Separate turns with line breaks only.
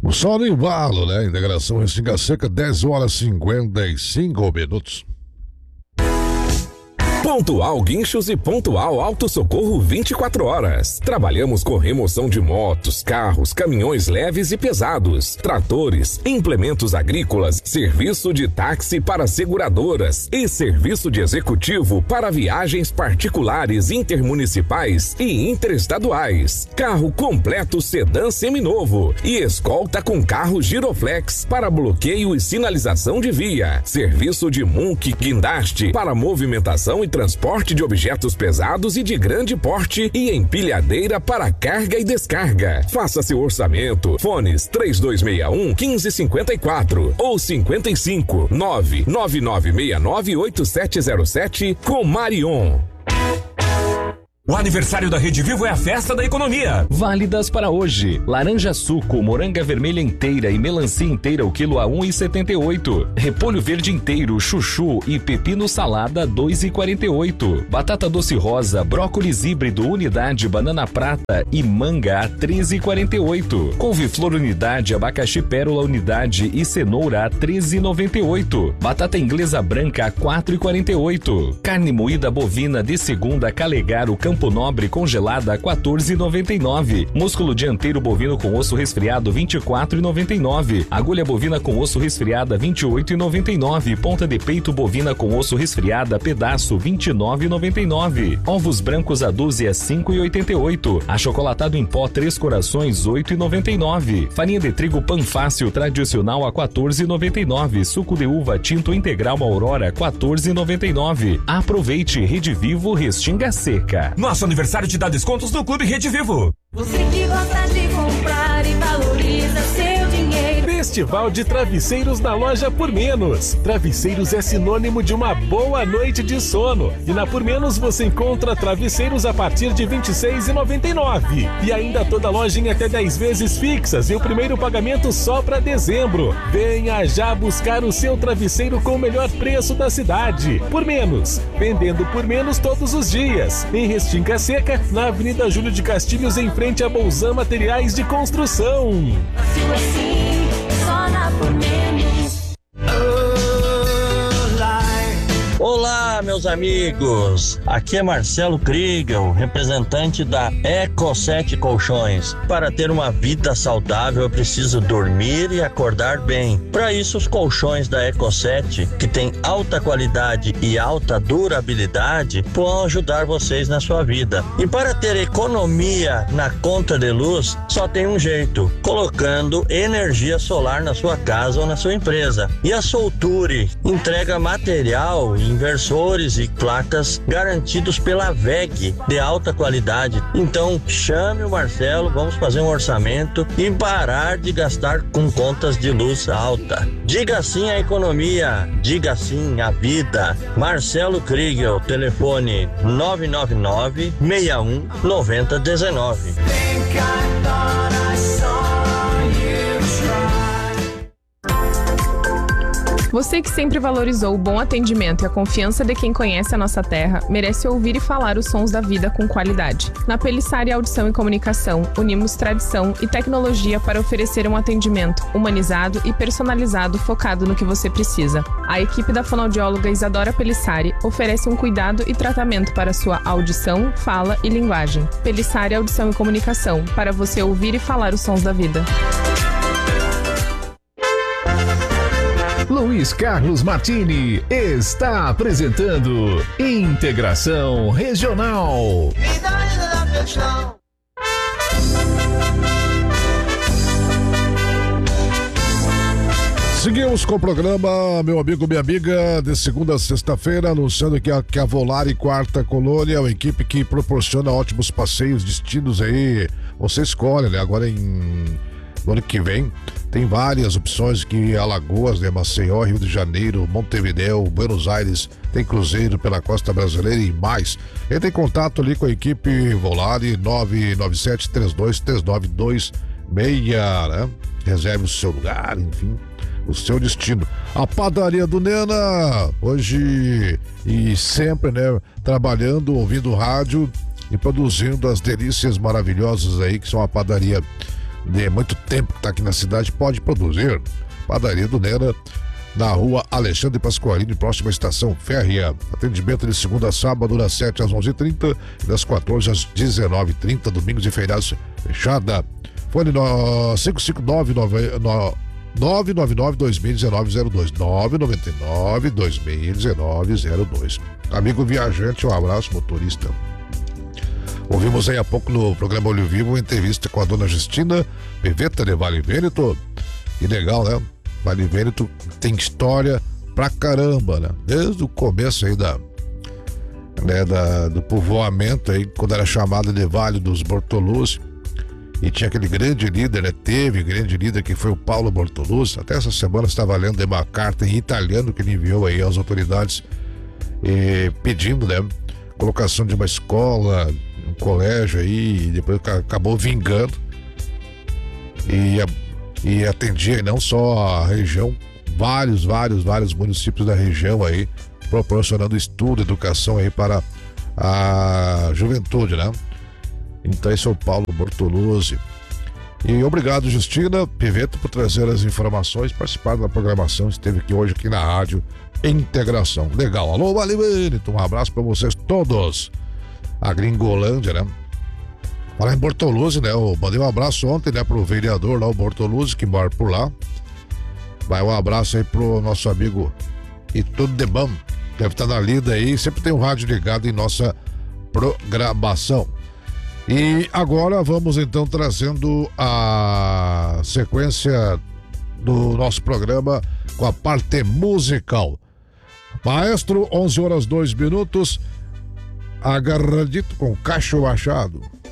O sol no embalo, né? Integração Restinga Seca, 10h55.
Pontual Guinchos e Pontual Auto Socorro 24 horas. Trabalhamos com remoção de motos, carros, caminhões leves e pesados, tratores, implementos agrícolas, serviço de táxi para seguradoras e serviço de executivo para viagens particulares, intermunicipais e interestaduais. Carro completo sedã seminovo e escolta com carro giroflex para bloqueio e sinalização de via. Serviço de MUNC guindaste para movimentação e transporte de objetos pesados e de grande porte e empilhadeira para carga e descarga. Faça seu orçamento. Fones 3261-1554 ou 55-99969-8707 com Marion.
O aniversário da Rede Vivo é a festa da economia.
Válidas para hoje. Laranja suco, moranga vermelha inteira e melancia inteira o quilo a 1,78. Repolho verde inteiro, chuchu e pepino salada 2,48. Batata doce rosa, brócolis híbrido unidade, banana prata e manga a 13,48. Couve-flor unidade, abacaxi pérola unidade e cenoura a 13,98. Batata inglesa branca a 4,48. Carne moída bovina de segunda Calegaro Campo Nobre congelada a 14,99. Músculo dianteiro bovino com osso resfriado 24,99. Agulha bovina com osso resfriada 28,99. Ponta de peito bovina com osso resfriada pedaço 29,99. Ovos brancos a dúzia 5,88. Achocolatado em pó 3 corações 8,99. Farinha de trigo Panfácil tradicional a 14,99. Suco de uva tinto integral Aurora 14,99. Aproveite. Rede Vivo Restinga Seca.
Nosso aniversário te dá descontos no Clube Rede Vivo.
Você que gosta de comprar e valoriza seu dinheiro.
Festival de travesseiros na loja Por Menos. Travesseiros é sinônimo de uma boa noite de sono. E na Por Menos você encontra travesseiros a partir de R$ 26,99. E ainda toda loja em até 10 vezes fixas e o primeiro pagamento só para dezembro. Venha já buscar o seu travesseiro com o melhor preço da cidade. Por Menos. Vendendo por menos todos os dias. Em Restinga Seca, na Avenida Júlio de Castilhos, em frente a Bolzan Materiais de Construção.
Assim, só na Por Menos.
Olá, meus amigos! Aqui é Marcelo Kriegel, representante da Eco7 Colchões. Para ter uma vida saudável, eu preciso dormir e acordar bem. Para isso, os colchões da Eco7, que tem alta qualidade e alta durabilidade, vão ajudar vocês na sua vida. E para ter economia na conta de luz, só tem um jeito: colocando energia solar na sua casa ou na sua empresa. E a Solture entrega material, inversores e placas garantidos pela WEG de alta qualidade. Então chame o Marcelo, vamos fazer um orçamento e parar de gastar com contas de luz alta. Diga sim à economia, diga sim à vida. Marcelo Kriegel, telefone 999 61 9019.
Você que sempre valorizou o bom atendimento e a confiança de quem conhece a nossa terra, merece ouvir e falar os sons da vida com qualidade. Na Pelissari Audição e Comunicação, unimos tradição e tecnologia para oferecer um atendimento humanizado e personalizado focado no que você precisa. A equipe da fonoaudióloga Isadora Pelissari oferece um cuidado e tratamento para sua audição, fala e linguagem. Pelissari Audição e Comunicação, para você ouvir e falar os sons da vida.
Luiz Carlos Martini está apresentando Integração Regional.
Seguimos com o programa, meu amigo, minha amiga, de segunda a sexta-feira, anunciando que a Volare Quarta Colônia é uma equipe que proporciona ótimos passeios, destinos aí. Você escolhe, né? Agora no ano que vem tem várias opções que Alagoas, né, Maceió, Rio de Janeiro, Montevidéu, Buenos Aires, tem cruzeiro pela costa brasileira e mais. Entre em contato ali com a equipe Volare 997-323926, né? Reserve o seu lugar, enfim, o seu destino. A Padaria do Nena, hoje e sempre, né, trabalhando, ouvindo rádio e produzindo as delícias maravilhosas aí, que são a padaria de muito tempo que está aqui na cidade, pode produzir. Padaria do Nera, na rua Alexandre Pasqualini, próxima à estação férrea. Atendimento de segunda a sábado, das 7 às 11h30 e das 14 às 19h30, domingos e feriados fechada. Fone 559-2019-02. 999-2019-02. Amigo viajante, um abraço, motorista. Ouvimos aí há pouco no programa Olho Vivo uma entrevista com a dona Justina Pivetta de Vale Vêneto. Que legal, né? Vale Vêneto tem história pra caramba, né? Desde o começo aí do povoamento aí, quando era chamado de Vale dos Bortoluzzi. E tinha aquele grande líder, né? Teve grande líder que foi o Paulo Bortoluzzi. Até essa semana estava lendo uma carta em italiano que ele enviou aí às autoridades pedindo, né? Colocação de uma escola, um colégio aí, e depois acabou vingando. E atendia não só a região, vários municípios da região aí, proporcionando estudo, educação aí para a juventude, né? Então esse é o Paulo Bortoluzzi. E obrigado, Justina Pivetta, por trazer as informações, participar da programação, esteve aqui hoje aqui na Rádio Integração. Legal, alô, Vale Vêneto, um abraço para vocês todos. A Gringolândia, né? Falar em Bortoluzzi, né? Eu mandei um abraço ontem, né, pro vereador lá, o Bortoluzzi, que mora por lá. Vai um abraço aí pro nosso amigo e tudo de bom. Deve estar na lida aí, sempre tem um rádio ligado em nossa programação. E agora vamos então trazendo a sequência do nosso programa com a parte musical. Maestro, 11h02, agarradito com Cacho Machado.